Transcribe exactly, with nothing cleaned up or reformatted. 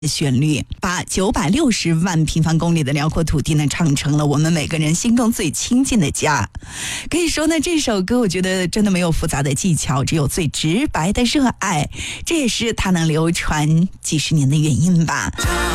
旋律，把九百六十万平方公里的辽阔土地呢，唱成了我们每个人心中最亲近的家。可以说呢，这首歌我觉得真的没有复杂的技巧，只有最直白的热爱，这也是它能流传几十年的原因吧。